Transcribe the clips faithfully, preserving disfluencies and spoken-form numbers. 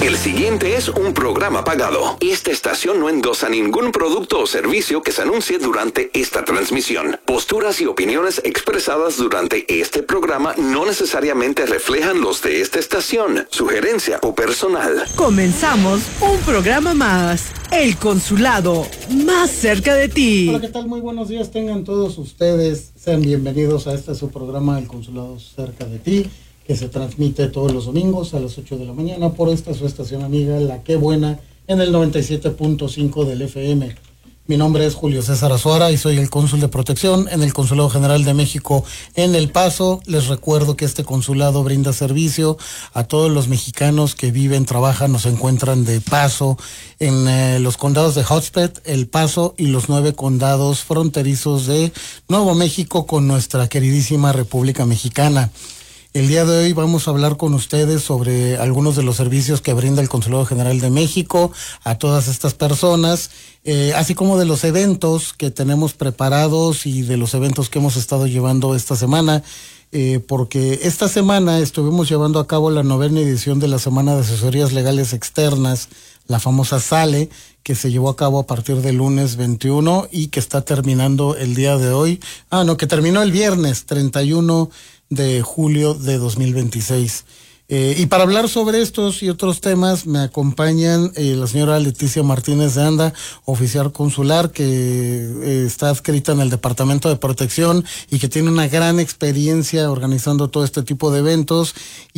El siguiente es un programa pagado. Esta estación no endosa ningún producto o servicio que se anuncie durante esta transmisión. Posturas y opiniones expresadas durante este programa no necesariamente reflejan los de esta estación, sugerencia o personal. Comenzamos un programa más. El Consulado, más cerca de ti. Hola, ¿qué tal? Muy buenos días tengan todos ustedes. Sean bienvenidos a este su programa, El Consulado cerca de ti, que se transmite todos los domingos a las ocho de la mañana por esta su estación amiga, La Qué Buena, en el noventa y siete punto cinco del F M. Mi nombre es Julio César Azuara y soy el cónsul de protección en el Consulado General de México en El Paso. Les recuerdo que este consulado brinda servicio a todos los mexicanos que viven, trabajan o se encuentran de paso en eh, los condados de Hudspeth, El Paso y los nueve condados fronterizos de Nuevo México con nuestra queridísima República Mexicana. El día de hoy vamos a hablar con ustedes sobre algunos de los servicios que brinda el Consulado General de México a todas estas personas, eh, así como de los eventos que tenemos preparados y de los eventos que hemos estado llevando esta semana, eh, porque esta semana estuvimos llevando a cabo la novena edición de la Semana de Asesorías Legales Externas, la famosa SALE, que se llevó a cabo a partir del lunes veintiuno y que está terminando el día de hoy. Ah, no, que terminó el viernes treinta y uno de julio de dos mil veintiséis. Eh, y para hablar sobre estos y otros temas me acompañan eh, la señora Leticia Martínez de Anda, oficial consular que eh, está adscrita en el Departamento de Protección y que tiene una gran experiencia organizando todo este tipo de eventos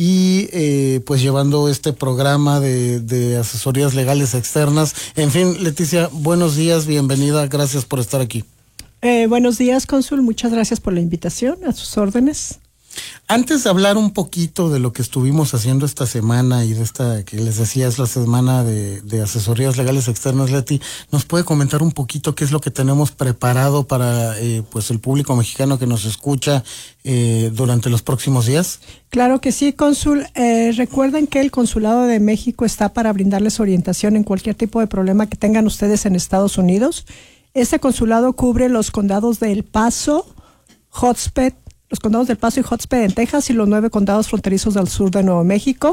y eh, pues llevando este programa de, de asesorías legales externas. En fin, Leticia, buenos días, bienvenida, gracias por estar aquí. Eh, buenos días, cónsul, muchas gracias por la invitación, a sus órdenes. Antes de hablar un poquito de lo que estuvimos haciendo esta semana y de esta que les decía es la semana de, de asesorías legales externas, Leti, ¿nos puede comentar un poquito qué es lo que tenemos preparado para eh, pues el público mexicano que nos escucha eh, durante los próximos días? Claro que sí, cónsul. Eh, recuerden que el Consulado de México está para brindarles orientación en cualquier tipo de problema que tengan ustedes en Estados Unidos. Este consulado cubre los condados de El Paso, Hudspeth, los condados del Paso y Hudspeth en Texas y los nueve condados fronterizos del sur de Nuevo México.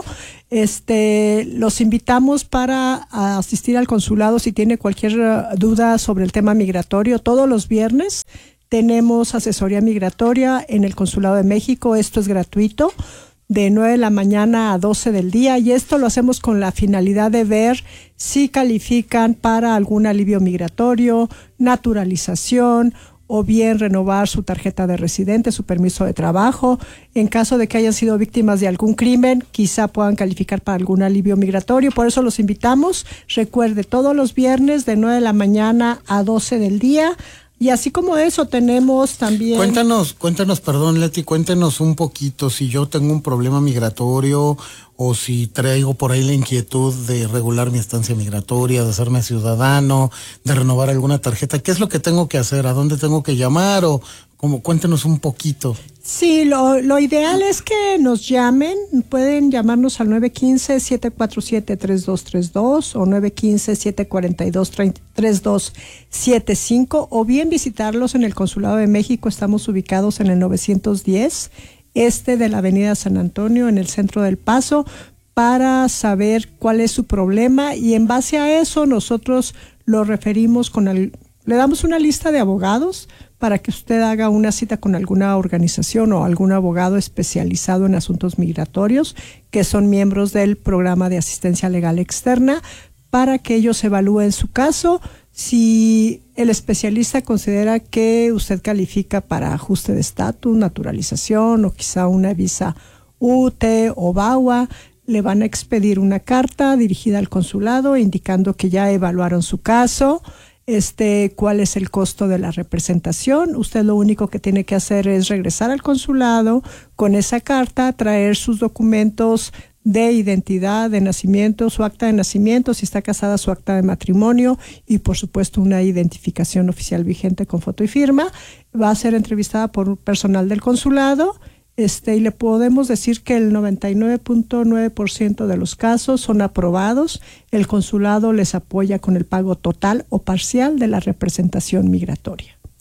Este, los invitamos para asistir al consulado si tiene cualquier duda sobre el tema migratorio. Todos los viernes tenemos asesoría migratoria en el Consulado de México. Esto es gratuito, de nueve de la mañana a doce del día, y esto lo hacemos con la finalidad de ver si califican para algún alivio migratorio, naturalización, o bien renovar su tarjeta de residente, su permiso de trabajo. En caso de que hayan sido víctimas de algún crimen, quizá puedan calificar para algún alivio migratorio. Por eso los invitamos. Recuerde, todos los viernes de nueve de la mañana a doce del día. Y así como eso tenemos también... Cuéntanos, cuéntanos, perdón, Leti, cuéntanos un poquito si yo tengo un problema migratorio o si traigo por ahí la inquietud de regular mi estancia migratoria, de hacerme ciudadano, de renovar alguna tarjeta. ¿Qué es lo que tengo que hacer? ¿A dónde tengo que llamar? O como cuéntenos un poquito. Sí, lo, lo ideal es que nos llamen. Pueden llamarnos al nueve uno cinco, siete cuatro siete, tres dos tres dos o nueve uno cinco, siete cuatro dos, tres dos siete cinco, o bien visitarlos en el Consulado de México. Estamos ubicados en el novecientos diez este de la Avenida San Antonio, en el centro del Paso, para saber cuál es su problema, y en base a eso nosotros lo referimos con el, le damos una lista de abogados para que usted haga una cita con alguna organización o algún abogado especializado en asuntos migratorios que son miembros del programa de asistencia legal externa, para que ellos evalúen su caso. Si el especialista considera que usted califica para ajuste de estatus, naturalización o quizá una visa U T o V A W A, le van a expedir una carta dirigida al consulado indicando que ya evaluaron su caso, este, cuál es el costo de la representación. Usted lo único que tiene que hacer es regresar al consulado con esa carta, traer sus documentos de identidad, de nacimiento, su acta de nacimiento, si está casada, su acta de matrimonio, y por supuesto una identificación oficial vigente con foto y firma. Va a ser entrevistada por personal del consulado, este, y le podemos decir que el noventa y nueve punto nueve por ciento de los casos son aprobados. El consulado les apoya con el pago total o parcial de la representación migratoria.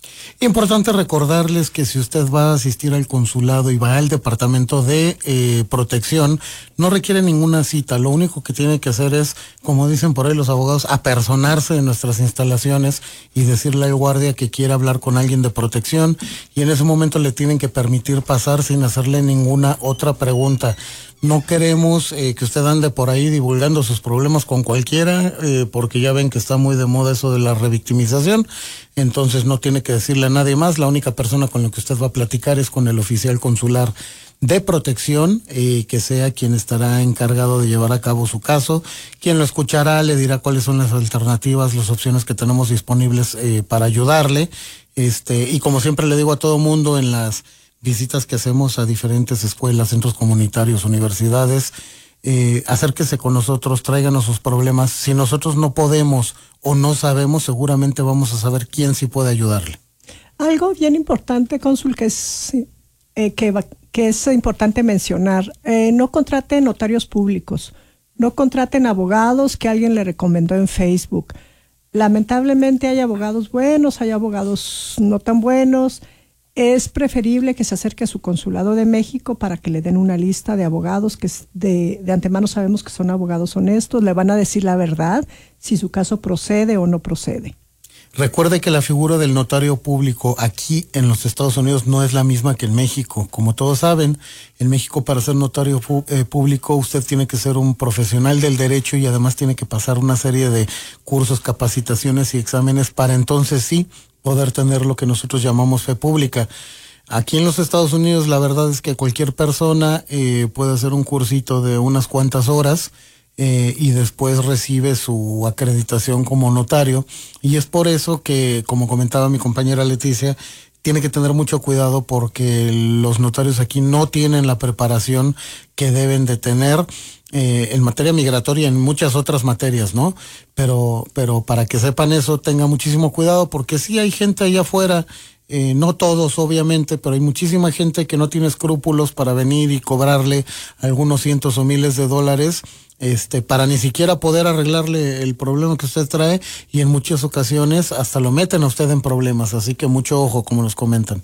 Importante recordarles que si usted va a asistir al consulado y va al departamento de eh, protección, no requiere ninguna cita. Lo único que tiene que hacer es, como dicen por ahí los abogados, apersonarse en nuestras instalaciones y decirle al guardia que quiere hablar con alguien de protección, y en ese momento le tienen que permitir pasar sin hacerle ninguna otra pregunta. No queremos eh, que usted ande por ahí divulgando sus problemas con cualquiera, eh, porque ya ven que está muy de moda eso de la revictimización. Entonces no tiene que decirle a nadie más. La única persona con la que usted va a platicar es con el oficial consular de protección, eh, que sea quien estará encargado de llevar a cabo su caso. Quien lo escuchará le dirá cuáles son las alternativas, las opciones que tenemos disponibles eh, para ayudarle. Este, y como siempre le digo a todo mundo en las visitas que hacemos a diferentes escuelas, centros comunitarios, universidades, eh, acérquese con nosotros, tráiganos sus problemas. Si nosotros no podemos o no sabemos, seguramente vamos a saber quién sí puede ayudarle. Algo bien importante, cónsul, que es, eh, que, va, que es importante mencionar, eh, no contraten notarios públicos, no contraten abogados que alguien le recomendó en Facebook. Lamentablemente hay abogados buenos, hay abogados no tan buenos. Es preferible que se acerque a su consulado de México para que le den una lista de abogados que de, de antemano sabemos que son abogados honestos, le van a decir la verdad si su caso procede o no procede. Recuerde que la figura del notario público aquí en los Estados Unidos no es la misma que en México. Como todos saben, en México para ser notario eh, público usted tiene que ser un profesional del derecho y además tiene que pasar una serie de cursos, capacitaciones y exámenes para entonces sí poder tener lo que nosotros llamamos fe pública. Aquí en los Estados Unidos la verdad es que cualquier persona eh, puede hacer un cursito de unas cuantas horas eh, y después recibe su acreditación como notario, y es por eso que, como comentaba mi compañera Leticia, tiene que tener mucho cuidado porque los notarios aquí no tienen la preparación que deben de tener eh, en materia migratoria y en muchas otras materias, ¿no? Pero, pero para que sepan eso, tenga muchísimo cuidado porque sí hay gente allá afuera, eh, no todos obviamente, pero hay muchísima gente que no tiene escrúpulos para venir y cobrarle algunos cientos o miles de dólares este, para ni siquiera poder arreglarle el problema que usted trae, y en muchas ocasiones hasta lo meten a usted en problemas, así que mucho ojo, como nos comentan.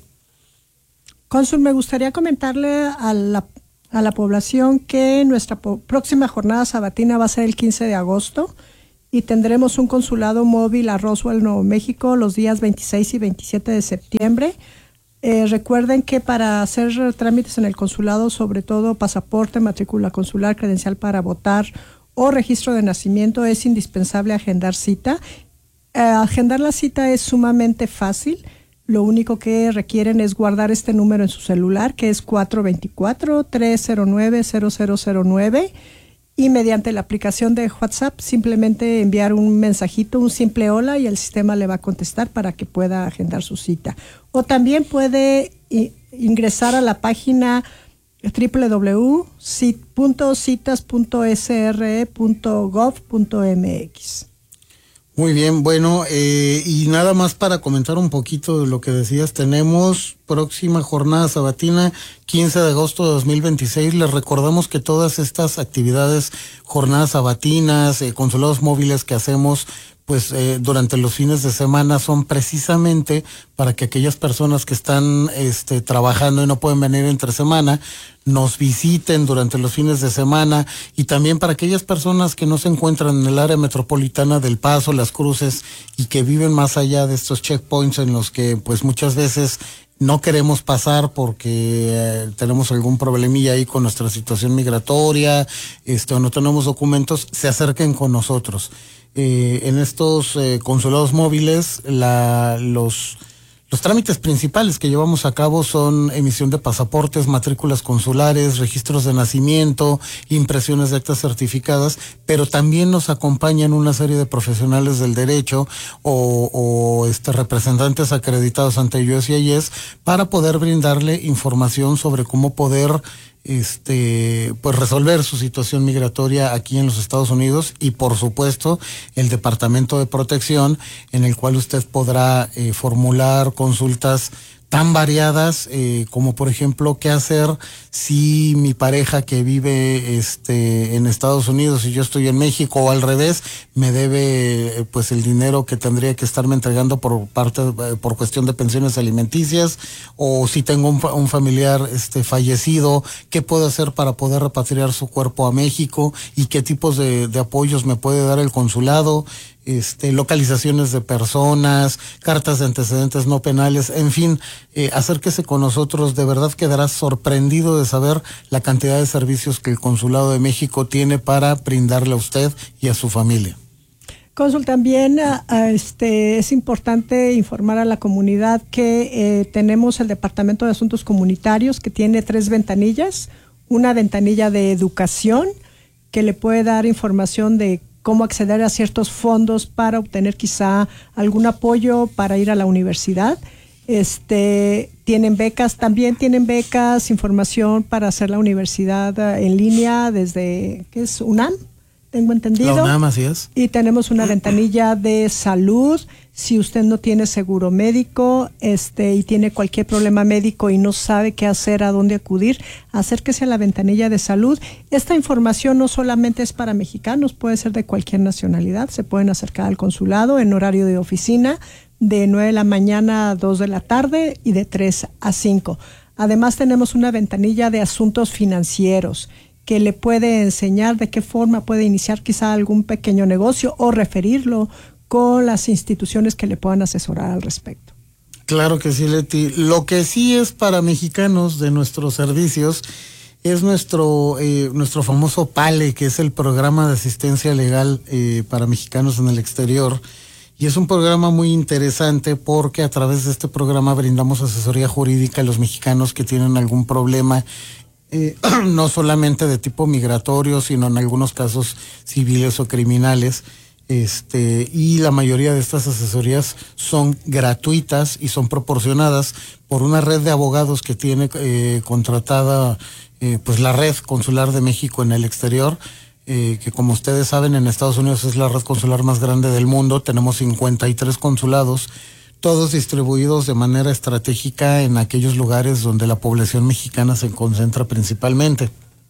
Cónsul, me gustaría comentarle a la, a la población que nuestra po- próxima jornada sabatina va a ser el quince de agosto y tendremos un consulado móvil a Roswell, Nuevo México, los días veintiséis y veintisiete de septiembre. Eh, recuerden que para hacer trámites en el consulado, sobre todo pasaporte, matrícula consular, credencial para votar o registro de nacimiento, es indispensable agendar cita. Eh, agendar la cita es sumamente fácil. Lo único que requieren es guardar este número en su celular, que es cuatro dos cuatro, tres cero nueve, cero cero cero nueve, y mediante la aplicación de WhatsApp simplemente enviar un mensajito, un simple hola, y el sistema le va a contestar para que pueda agendar su cita. O también puede i- ingresar a la página doble u doble u doble u punto citas punto s r e punto gov punto m x. Muy bien, bueno, eh, y nada más para comentar un poquito de lo que decías, tenemos próxima jornada sabatina, quince de agosto de dos mil veintiséis. Les recordamos que todas estas actividades, jornadas sabatinas, eh, consulados móviles que hacemos, pues eh, durante los fines de semana, son precisamente para que aquellas personas que están este, trabajando y no pueden venir entre semana, nos visiten durante los fines de semana, y también para aquellas personas que no se encuentran en el área metropolitana del Paso, Las Cruces, y que viven más allá de estos checkpoints en los que pues muchas veces no queremos pasar porque eh, tenemos algún problemilla ahí con nuestra situación migratoria, este, o no tenemos documentos, se acerquen con nosotros. Eh, en estos eh, consulados móviles, la, los, los trámites principales que llevamos a cabo son emisión de pasaportes, matrículas consulares, registros de nacimiento, impresiones de actas certificadas, pero también nos acompañan una serie de profesionales del derecho o, o este, representantes acreditados ante U S C I S para poder brindarle información sobre cómo poder este pues resolver su situación migratoria aquí en los Estados Unidos, y por supuesto el Departamento de Protección, en el cual usted podrá eh, formular consultas tan variadas, eh, como por ejemplo, qué hacer si mi pareja que vive este en Estados Unidos y yo estoy en México, o al revés, me debe pues el dinero que tendría que estarme entregando por parte por cuestión de pensiones alimenticias, o si tengo un, un familiar este fallecido, qué puedo hacer para poder repatriar su cuerpo a México y qué tipos de, de apoyos me puede dar el consulado. Este, localizaciones de personas, cartas de antecedentes no penales, en fin, eh, acérquese con nosotros, de verdad quedará sorprendido de saber la cantidad de servicios que el Consulado de México tiene para brindarle a usted y a su familia. Cónsul, también a, a este, es importante informar a la comunidad que eh, tenemos el Departamento de Asuntos Comunitarios, que tiene tres ventanillas, una ventanilla de educación que le puede dar información de cómo acceder a ciertos fondos para obtener quizá algún apoyo para ir a la universidad. Este, tienen becas, también tienen becas, información para hacer la universidad en línea desde, ¿qué es? UNAM, tengo entendido. La UNAM, así es. Y tenemos una ventanilla de salud. Si usted no tiene seguro médico, este, y tiene cualquier problema médico y no sabe qué hacer, a dónde acudir, acérquese a la ventanilla de salud. Esta información no solamente es para mexicanos, puede ser de cualquier nacionalidad. Se pueden acercar al consulado en horario de oficina de nueve de la mañana a dos de la tarde y de tres a cinco. Además tenemos una ventanilla de asuntos financieros que le puede enseñar de qué forma puede iniciar quizá algún pequeño negocio o referirlo con las instituciones que le puedan asesorar al respecto. Claro que sí, Leti. Lo que sí es para mexicanos de nuestros servicios es nuestro eh, nuestro famoso PALE, que es el Programa de Asistencia Legal eh, para Mexicanos en el Exterior. Y es un programa muy interesante porque a través de este programa brindamos asesoría jurídica a los mexicanos que tienen algún problema, eh, no solamente de tipo migratorio, sino en algunos casos civiles o criminales. Este, y la mayoría de estas asesorías son gratuitas y son proporcionadas por una red de abogados que tiene eh, contratada eh, pues la Red Consular de México en el Exterior, eh, que como ustedes saben en Estados Unidos es la red consular más grande del mundo. Tenemos cincuenta y tres consulados, todos distribuidos de manera estratégica en aquellos lugares donde la población mexicana se concentra principalmente.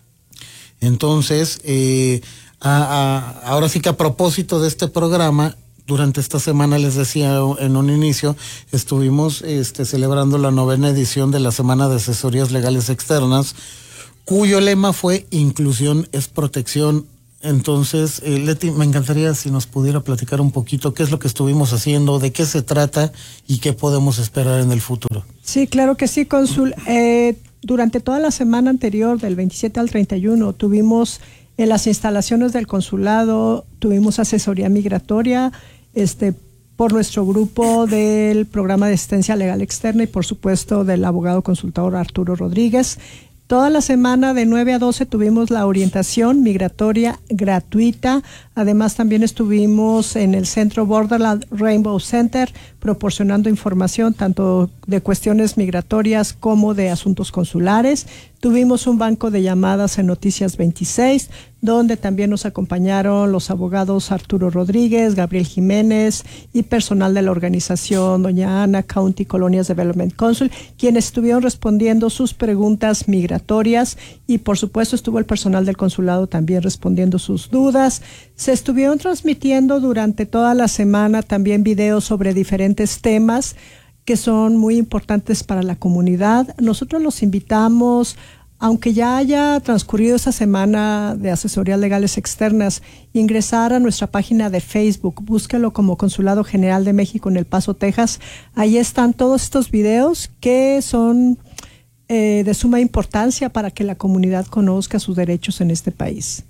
Entonces, eh, A, a, ahora sí que a propósito de este programa, durante esta semana, les decía en un inicio, estuvimos este, celebrando la novena edición de la Semana de Asesorías Legales Externas, cuyo lema fue Inclusión es Protección. Entonces, eh, Leti, me encantaría si nos pudiera platicar un poquito qué es lo que estuvimos haciendo, de qué se trata y qué podemos esperar en el futuro. Sí, claro que sí, cónsul. Eh, durante toda la semana anterior, del veintisiete al treinta y uno, tuvimos en las instalaciones del consulado, tuvimos asesoría migratoria este, por nuestro grupo del programa de asistencia legal externa y por supuesto del abogado consultor Arturo Rodríguez. Toda la semana de nueve a doce tuvimos la orientación migratoria gratuita. Además también estuvimos en el centro Borderland Rainbow Center proporcionando información tanto de cuestiones migratorias como de asuntos consulares. Tuvimos un banco de llamadas en Noticias veintiséis, donde también nos acompañaron los abogados Arturo Rodríguez, Gabriel Jiménez y personal de la organización Doña Ana County Colonias Development Council, quienes estuvieron respondiendo sus preguntas migratorias y por supuesto estuvo el personal del consulado también respondiendo sus dudas. Se estuvieron transmitiendo durante toda la semana también videos sobre diferentes temas que son muy importantes para la comunidad. Nosotros los invitamos, aunque ya haya transcurrido esa semana de asesorías legales externas, ingresar a nuestra página de Facebook, búsquelo como Consulado General de México en El Paso, Texas. Ahí están todos estos videos que son eh, de suma importancia para que la comunidad conozca sus derechos en este país.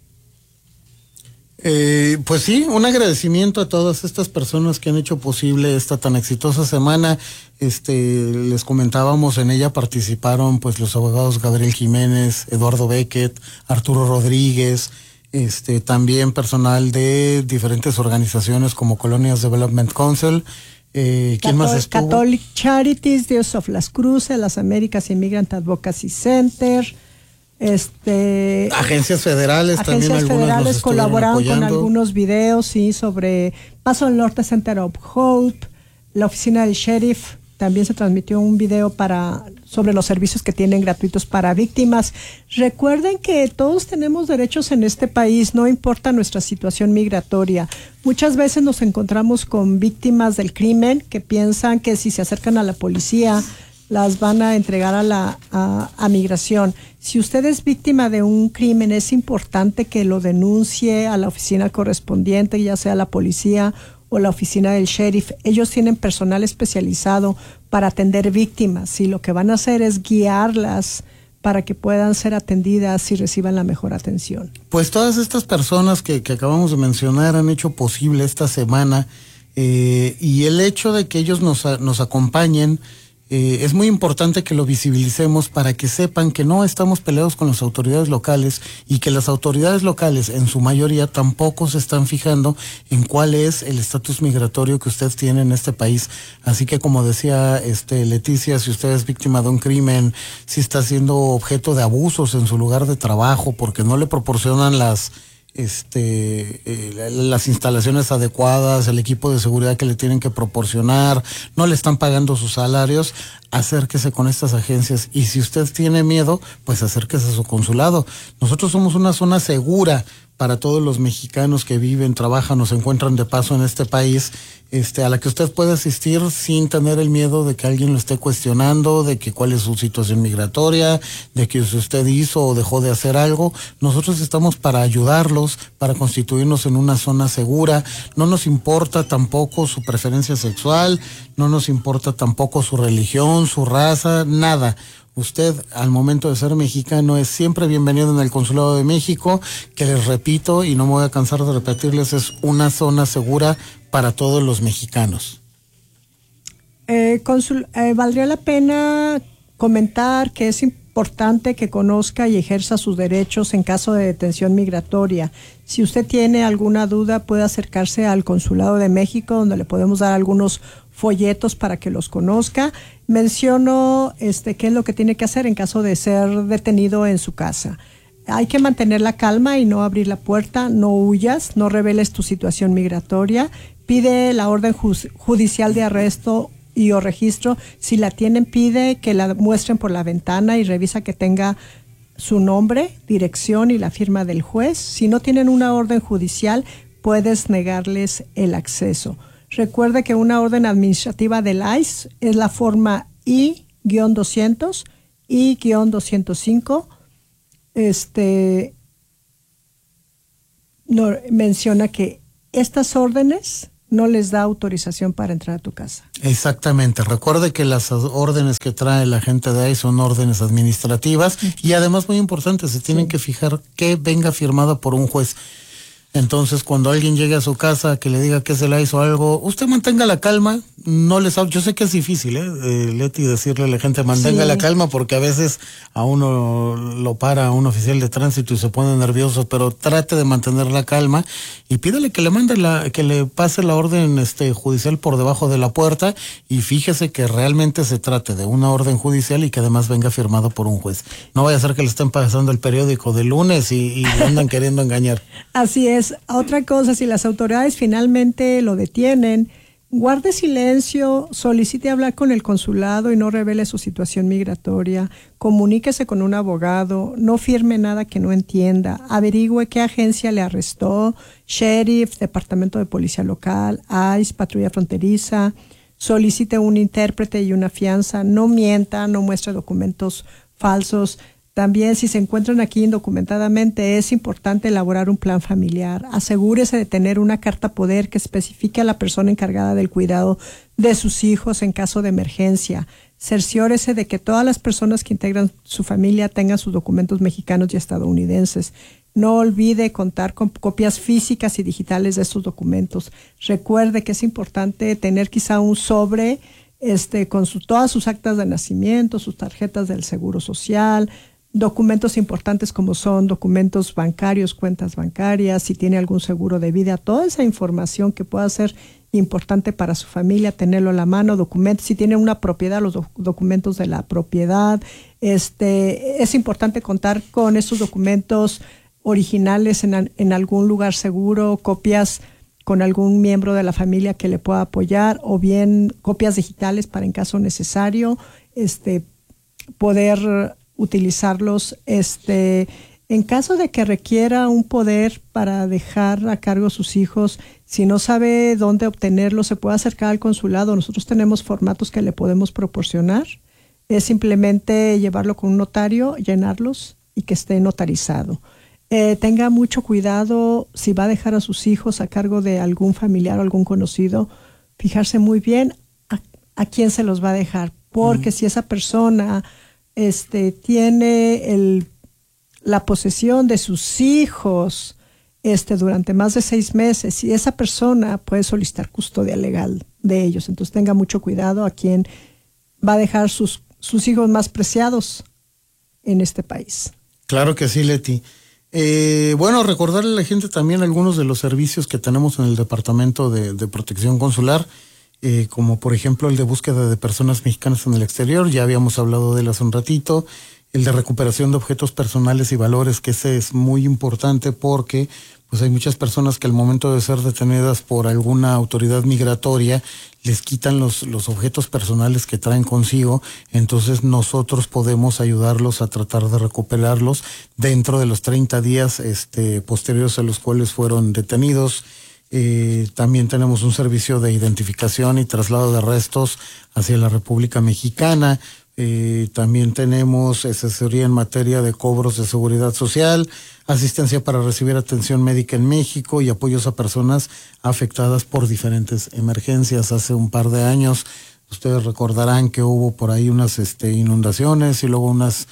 Eh, pues sí, un agradecimiento a todas estas personas que han hecho posible esta tan exitosa semana. Este, les comentábamos, en ella participaron pues los abogados Gabriel Jiménez, Eduardo Beckett, Arturo Rodríguez, este, también personal de diferentes organizaciones como Colonias Development Council. Eh, ¿Quién Catol- más estuvo? Catholic Charities, Dios of las Cruces, las Américas Immigrant Advocacy Center. Este, agencias federales agencias también federales algunas colaboraron con algunos videos, sí, sobre Paso del Norte Center of Hope, la oficina del sheriff también se transmitió un video para sobre los servicios que tienen gratuitos para víctimas. Recuerden que todos tenemos derechos en este país, no importa nuestra situación migratoria. Muchas veces nos encontramos con víctimas del crimen que piensan que si se acercan a la policía las van a entregar a la a, a migración. Si usted es víctima de un crimen, es importante que lo denuncie a la oficina correspondiente, ya sea la policía o la oficina del sheriff. Ellos tienen personal especializado para atender víctimas y lo que van a hacer es guiarlas para que puedan ser atendidas y reciban la mejor atención. Pues todas estas personas que, que acabamos de mencionar han hecho posible esta semana eh, y el hecho de que ellos nos, nos acompañen, Eh, es muy importante que lo visibilicemos para que sepan que no estamos peleados con las autoridades locales y que las autoridades locales en su mayoría tampoco se están fijando en cuál es el estatus migratorio que usted tiene en este país. Así que, como decía este Leticia, si usted es víctima de un crimen, si está siendo objeto de abusos en su lugar de trabajo porque no le proporcionan las este eh, las instalaciones adecuadas, el equipo de seguridad que le tienen que proporcionar, no le están pagando sus salarios, acérquese con estas agencias. Y si usted tiene miedo, pues acérquese a su consulado. Nosotros somos una zona segura para todos los mexicanos que viven, trabajan o se encuentran de paso en este país, este, a la que usted puede asistir sin tener el miedo de que alguien lo esté cuestionando, de que cuál es su situación migratoria, de que si usted hizo o dejó de hacer algo. Nosotros estamos para ayudarlos, para constituirnos en una zona segura. No nos importa tampoco su preferencia sexual, no nos importa tampoco su religión, su raza, nada. Usted, al momento de ser mexicano, es siempre bienvenido en el Consulado de México, que les repito, y no me voy a cansar de repetirles, es una zona segura para todos los mexicanos. Eh, consul, eh, valdría la pena comentar que es importante que conozca y ejerza sus derechos en caso de detención migratoria. Si usted tiene alguna duda, puede acercarse al Consulado de México, donde le podemos dar algunos folletos para que los conozca. Menciono este qué es lo que tiene que hacer en caso de ser detenido en su casa. Hay que mantener la calma y no abrir la puerta, no huyas, no reveles tu situación migratoria, pide la orden ju- judicial de arresto y o registro. Si la tienen, pide que la muestren por la ventana y revisa que tenga su nombre, dirección y la firma del juez. Si no tienen una orden judicial, puedes negarles el acceso. Recuerde que una orden administrativa del I C E es la forma I doscientos, I doscientos cinco. Este no, menciona que estas órdenes no les da autorización para entrar a tu casa. Exactamente. Recuerde que las órdenes que trae la gente de ahí son órdenes administrativas y además, muy importante, se tienen sí. que fijar que venga firmada por un juez. Entonces, cuando alguien llegue a su casa que le diga que se le hizo algo, usted mantenga la calma, no les yo sé que es difícil, ¿eh? eh Leti, decirle a la gente mantenga sí. la calma, porque a veces a uno lo para un oficial de tránsito y se pone nervioso, pero trate de mantener la calma y pídale que le mande la, que le pase la orden este judicial por debajo de la puerta y fíjese que realmente se trate de una orden judicial y que además venga firmado por un juez. No vaya a ser que le estén pasando el periódico de lunes y, y le andan queriendo engañar. Así es. Otra cosa, si las autoridades finalmente lo detienen, guarde silencio, solicite hablar con el consulado y no revele su situación migratoria, comuníquese con un abogado, no firme nada que no entienda, averigüe qué agencia le arrestó, sheriff, departamento de policía local, I C E, patrulla fronteriza, solicite un intérprete y una fianza, no mienta, no muestre documentos falsos. También, si se encuentran aquí indocumentadamente, es importante elaborar un plan familiar. Asegúrese de tener una carta poder que especifique a la persona encargada del cuidado de sus hijos en caso de emergencia. Cerciórese de que todas las personas que integran su familia tengan sus documentos mexicanos y estadounidenses. No olvide contar con copias físicas y digitales de estos documentos. Recuerde que es importante tener quizá un sobre este, con su, todas sus actas de nacimiento, sus tarjetas del Seguro Social, documentos importantes como son documentos bancarios, cuentas bancarias, si tiene algún seguro de vida, toda esa información que pueda ser importante para su familia, tenerlo a la mano, documentos, si tiene una propiedad, los doc- documentos de la propiedad. Este, es importante contar con esos documentos originales en, en algún lugar seguro, copias con algún miembro de la familia que le pueda apoyar, o bien copias digitales para en caso necesario, este, poder utilizarlos, este, en caso de que requiera un poder para dejar a cargo sus hijos. Si no sabe dónde obtenerlo, se puede acercar al consulado. Nosotros tenemos formatos que le podemos proporcionar. Es simplemente llevarlo con un notario, llenarlos y que esté notarizado. Eh, tenga mucho cuidado si va a dejar a sus hijos a cargo de algún familiar o algún conocido, fijarse muy bien a, a quién se los va a dejar, porque uh-huh. si esa persona este, tiene el, la posesión de sus hijos este, durante más de seis meses, y esa persona puede solicitar custodia legal de ellos. Entonces tenga mucho cuidado a quién va a dejar sus, sus hijos más preciados en este país. Claro que sí, Leti. Eh, bueno, recordarle a la gente también algunos de los servicios que tenemos en el Departamento de, de Protección Consular, eh, como por ejemplo el de búsqueda de personas mexicanas en el exterior, ya habíamos hablado de él hace un ratito, el de recuperación de objetos personales y valores, que ese es muy importante porque pues hay muchas personas que al momento de ser detenidas por alguna autoridad migratoria les quitan los, los objetos personales que traen consigo. Entonces nosotros podemos ayudarlos a tratar de recuperarlos dentro de los treinta días este, posteriores a los cuales fueron detenidos. Eh, también tenemos un servicio de identificación y traslado de restos hacia la República Mexicana. Eh, también tenemos asesoría en materia de cobros de seguridad social, asistencia para recibir atención médica en México y apoyos a personas afectadas por diferentes emergencias. Hace un par de años ustedes recordarán que hubo por ahí unas este, inundaciones y luego unas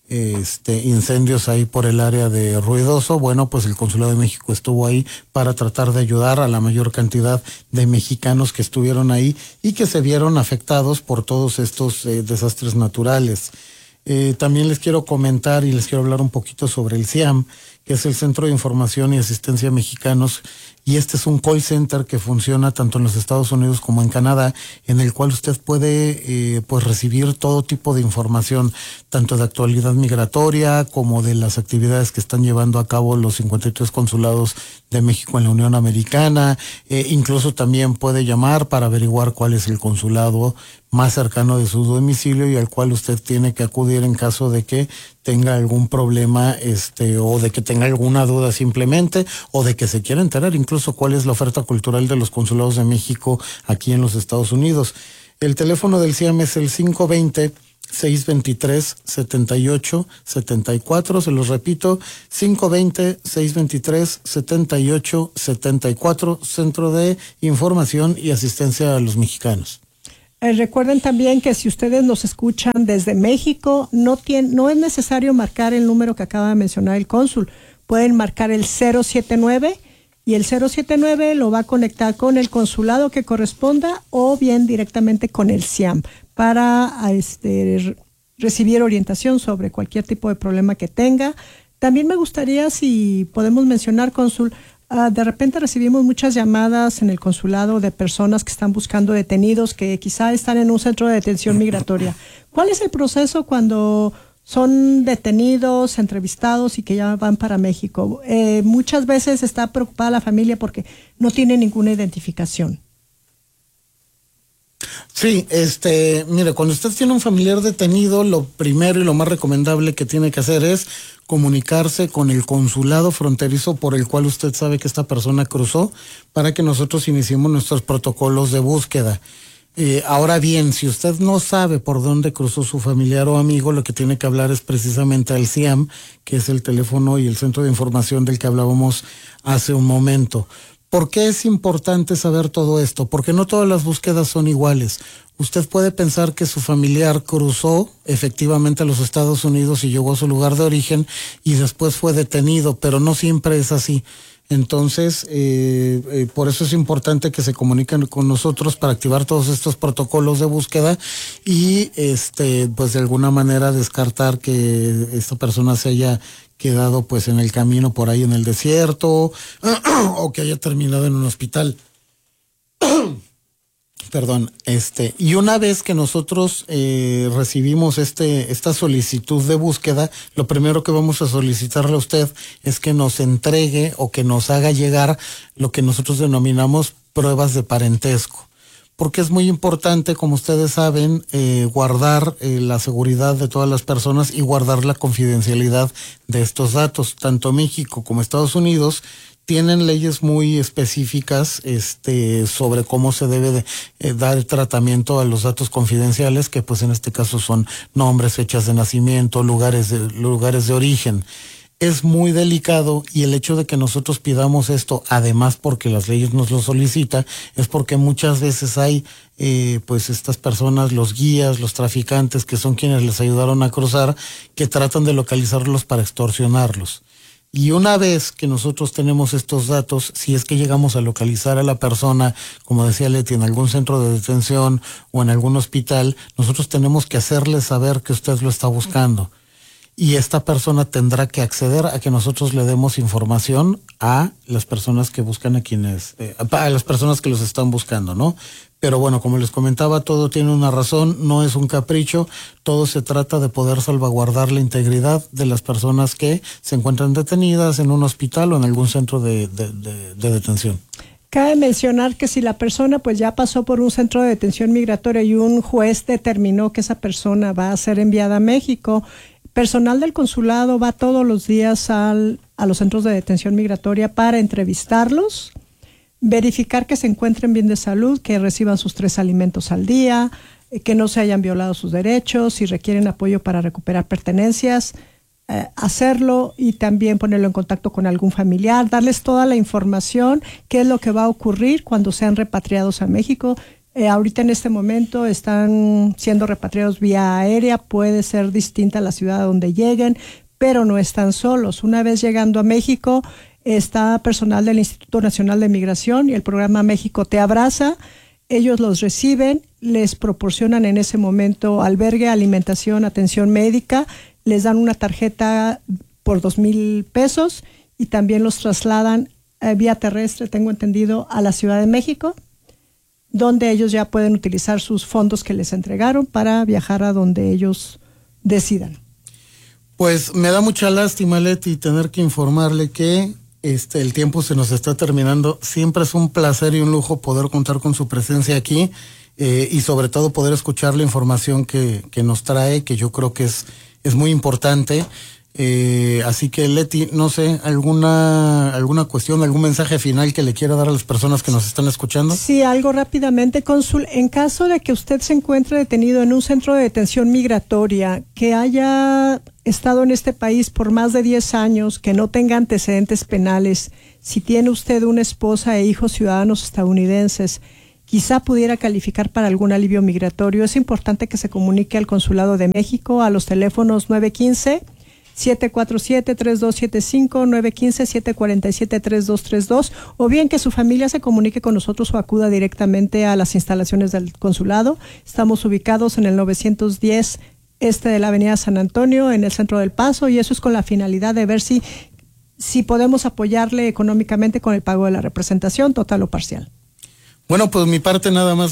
este, incendios ahí por el área de Ruidoso. Bueno, pues el Consulado de México estuvo ahí para tratar de ayudar a la mayor cantidad de mexicanos que estuvieron ahí y que se vieron afectados por todos estos eh, desastres naturales. Eh, también les quiero comentar y les quiero hablar un poquito sobre el C I A M, que es el Centro de Información y Asistencia a Mexicanos, y este es un call center que funciona tanto en los Estados Unidos como en Canadá, en el cual usted puede eh, pues recibir todo tipo de información, tanto de actualidad migratoria como de las actividades que están llevando a cabo los cincuenta y tres consulados de México en la Unión Americana. Eh, incluso también puede llamar para averiguar cuál es el consulado más cercano de su domicilio y al cual usted tiene que acudir en caso de que tenga algún problema, este, o de que tenga alguna duda simplemente, o de que se quiera enterar incluso cuál es la oferta cultural de los consulados de México aquí en los Estados Unidos. El teléfono del C I A M es el cinco dos cero, seis dos tres, siete ocho siete cuatro, se los repito, cinco dos cero, seis dos tres, siete ocho siete cuatro, Centro de Información y Asistencia a los Mexicanos. Eh, recuerden también que si ustedes nos escuchan desde México, no, tiene, no es necesario marcar el número que acaba de mencionar el cónsul. Pueden marcar el cero siete nueve y el cero siete nueve lo va a conectar con el consulado que corresponda o bien directamente con el C I A M para este, recibir orientación sobre cualquier tipo de problema que tenga. También me gustaría, si podemos mencionar, cónsul, Uh, de repente recibimos muchas llamadas en el consulado de personas que están buscando detenidos que quizá están en un centro de detención migratoria. ¿Cuál es el proceso cuando son detenidos, entrevistados y que ya van para México? Eh, muchas veces está preocupada la familia porque no tiene ninguna identificación. Sí, este, mire, cuando usted tiene un familiar detenido, lo primero y lo más recomendable que tiene que hacer es comunicarse con el consulado fronterizo por el cual usted sabe que esta persona cruzó, para que nosotros iniciemos nuestros protocolos de búsqueda. Eh, ahora bien, si usted no sabe por dónde cruzó su familiar o amigo, lo que tiene que hablar es precisamente al C I A M, que es el teléfono y el centro de información del que hablábamos hace un momento. ¿Por qué es importante saber todo esto? Porque no todas las búsquedas son iguales. Usted puede pensar que su familiar cruzó efectivamente a los Estados Unidos y llegó a su lugar de origen y después fue detenido, pero no siempre es así. Entonces, eh, eh, por eso es importante que se comuniquen con nosotros para activar todos estos protocolos de búsqueda y, este, pues de alguna manera descartar que esta persona se haya quedado pues en el camino por ahí en el desierto o que haya terminado en un hospital. Perdón, este, y una vez que nosotros eh, recibimos este, esta solicitud de búsqueda, lo primero que vamos a solicitarle a usted es que nos entregue o que nos haga llegar lo que nosotros denominamos pruebas de parentesco. Porque es muy importante, como ustedes saben, eh, guardar eh, la seguridad de todas las personas y guardar la confidencialidad de estos datos. Tanto México como Estados Unidos tienen leyes muy específicas este, sobre cómo se debe de eh, dar tratamiento a los datos confidenciales, que pues en este caso son nombres, fechas de nacimiento, lugares de, lugares de origen. Es muy delicado, y el hecho de que nosotros pidamos esto, además porque las leyes nos lo solicitan, es porque muchas veces hay eh, pues estas personas, los guías, los traficantes, que son quienes les ayudaron a cruzar, que tratan de localizarlos para extorsionarlos. Y una vez que nosotros tenemos estos datos, si es que llegamos a localizar a la persona, como decía Leti, en algún centro de detención o en algún hospital, nosotros tenemos que hacerle saber que usted lo está buscando. Y esta persona tendrá que acceder a que nosotros le demos información a las personas que buscan a quienes, eh, a las personas que los están buscando, ¿no? Pero bueno, como les comentaba, todo tiene una razón, no es un capricho, todo se trata de poder salvaguardar la integridad de las personas que se encuentran detenidas en un hospital o en algún centro de, de, de, de detención. Cabe mencionar que si la persona pues ya pasó por un centro de detención migratoria y un juez determinó que esa persona va a ser enviada a México, personal del consulado va todos los días al, a los centros de detención migratoria para entrevistarlos, verificar que se encuentren bien de salud, que reciban sus tres alimentos al día, que no se hayan violado sus derechos, si requieren apoyo para recuperar pertenencias, eh, hacerlo y también ponerlo en contacto con algún familiar, darles toda la información, qué es lo que va a ocurrir cuando sean repatriados a México. Eh, ahorita en este momento están siendo repatriados vía aérea, puede ser distinta la ciudad a donde lleguen, pero no están solos. Una vez llegando a México, está personal del Instituto Nacional de Migración y el programa México Te Abraza. Ellos los reciben, les proporcionan en ese momento albergue, alimentación, atención médica, les dan una tarjeta por dos mil pesos y también los trasladan eh, vía terrestre, tengo entendido, a la Ciudad de México, donde ellos ya pueden utilizar sus fondos que les entregaron para viajar a donde ellos decidan. Pues me da mucha lástima, Leti, tener que informarle que este el tiempo se nos está terminando. Siempre es un placer y un lujo poder contar con su presencia aquí eh, y sobre todo poder escuchar la información que, que nos trae, que yo creo que es, es muy importante. Eh, así que Leti, no sé, alguna alguna cuestión, algún mensaje final que le quiera dar a las personas que nos están escuchando. Sí, algo rápidamente, cónsul. En caso de que usted se encuentre detenido en un centro de detención migratoria, que haya estado en este país por más de diez años, que no tenga antecedentes penales, si tiene usted una esposa e hijos ciudadanos estadounidenses, quizá pudiera calificar para algún alivio migratorio. Es importante que se comunique al Consulado de México a los teléfonos nueve uno cinco, siete cuatro siete, tres dos siete cinco, nueve uno cinco, siete cuatro siete, tres dos tres dos, o bien que su familia se comunique con nosotros o acuda directamente a las instalaciones del consulado. Estamos ubicados en el novecientos diez este de la avenida San Antonio, en el centro del Paso, y eso es con la finalidad de ver si, si podemos apoyarle económicamente con el pago de la representación, total o parcial. Bueno, pues mi parte nada más